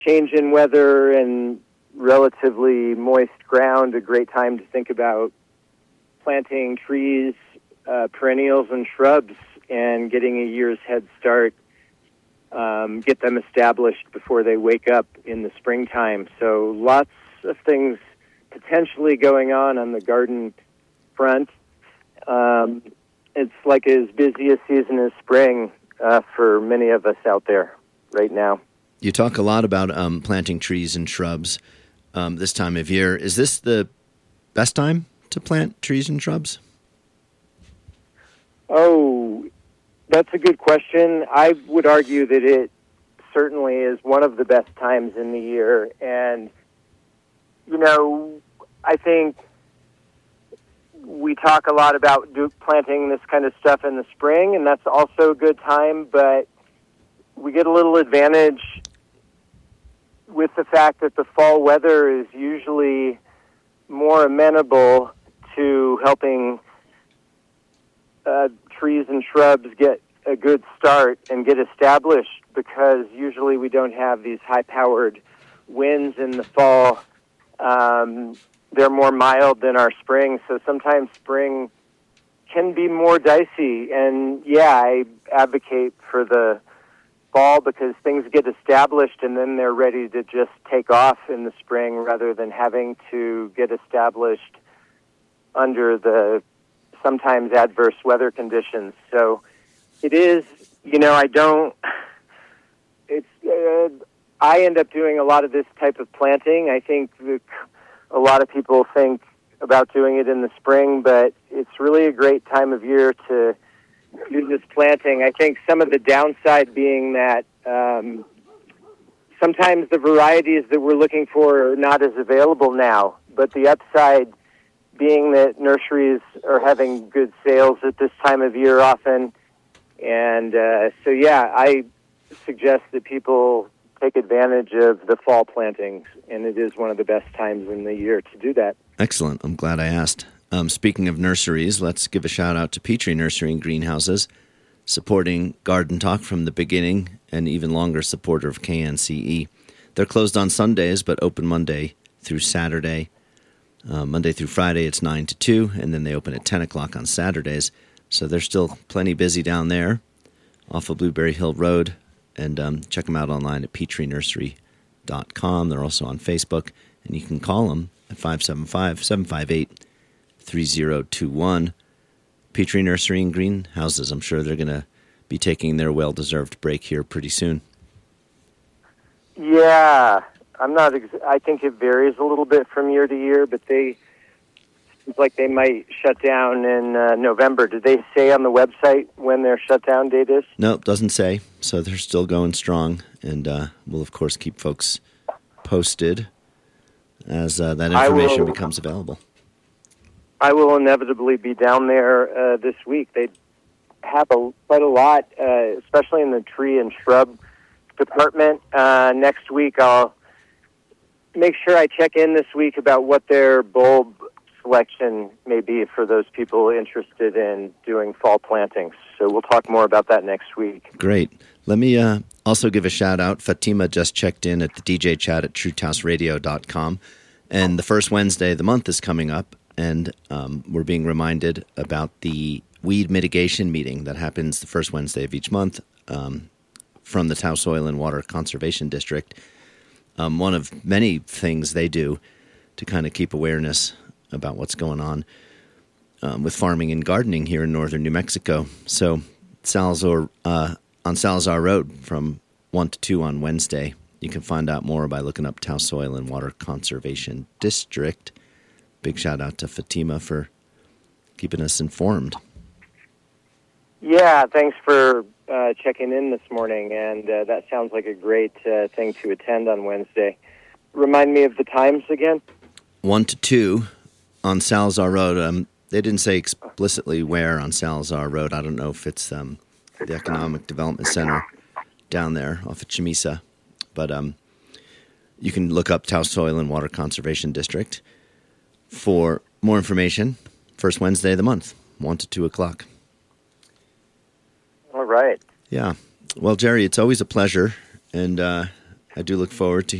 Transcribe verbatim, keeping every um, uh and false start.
change in weather and relatively moist ground, a great time to think about planting trees, uh, perennials, and shrubs, and getting a year's head start, um, get them established before they wake up in the springtime. So lots of things potentially going on on the garden front. Um, it's like as busy a season as spring uh, for many of us out there right now. You talk a lot about um, planting trees and shrubs um, this time of year. Is this the best time to plant trees and shrubs? Oh, that's a good question. I would argue that it certainly is one of the best times in the year. And, you know, I think we talk a lot about do, planting this kind of stuff in the spring, and that's also a good time, but we get a little advantage with the fact that the fall weather is usually more amenable to helping uh, trees and shrubs get a good start and get established, because usually we don't have these high-powered winds in the fall. Um, they're more mild than our spring, so sometimes spring can be more dicey. And, yeah, I advocate for the fall because things get established and then they're ready to just take off in the spring rather than having to get established under the sometimes adverse weather conditions. So it is, you know, I don't, it's, uh, I end up doing a lot of this type of planting. I think the, a lot of people think about doing it in the spring, but it's really a great time of year to do this planting. I think some of the downside being that um, sometimes the varieties that we're looking for are not as available now, but the upside being that nurseries are having good sales at this time of year often. And uh, so, yeah, I suggest that people take advantage of the fall plantings, and it is one of the best times in the year to do that. Excellent. I'm glad I asked. Um, speaking of nurseries, let's give a shout-out to Petrie Nursery and Greenhouses, supporting Garden Talk from the beginning and even longer supporter of K N C E. They're closed on Sundays, but open Monday through Saturday. Uh, Monday through Friday, it's nine to two, and then they open at ten o'clock on Saturdays. So they're still plenty busy down there off of Blueberry Hill Road. And um, check them out online at petrie nursery dot com. They're also on Facebook, and you can call them at five seven five, seven five eight, three zero two one. Petrie Nursery and Greenhouses, I'm sure they're going to be taking their well-deserved break here pretty soon. Yeah, I'm not. Ex- I think it varies a little bit from year to year, but they seems like they might shut down in uh, November. Did they say on the website when their shutdown date is? No, it doesn't say. So they're still going strong, and uh, we'll of course keep folks posted as uh, that information will, becomes available. I will inevitably be down there uh, this week. They have a, quite a lot, uh, especially in the tree and shrub department. Uh, next week, I'll make sure I check in this week about what their bulb selection may be for those people interested in doing fall plantings. So we'll talk more about that next week. Great. Let me uh, also give a shout out. Fatima just checked in at the D J chat at truth house radio dot com. And the first Wednesday of the month is coming up, and um, we're being reminded about the weed mitigation meeting that happens the first Wednesday of each month um, from the Taos Soil and Water Conservation District. Um, one of many things they do to kind of keep awareness about what's going on um, with farming and gardening here in northern New Mexico. So Salazar, uh, on Salazar Road from one to two on Wednesday. You can find out more by looking up Taos Soil and Water Conservation District. Big shout out to Fatima for keeping us informed. Yeah, thanks for uh, checking in this morning, and uh, that sounds like a great uh, thing to attend on Wednesday. Remind me of the times again? one to two on Salazar Road. Um, they didn't say explicitly where on Salazar Road. I don't know if it's um, the Economic Development Center down there off of Chamisa. But um, you can look up Taos Soil and Water Conservation District for more information. First Wednesday of the month, one to two o'clock. All right. Yeah. Well, Jerry, it's always a pleasure. And uh, I do look forward to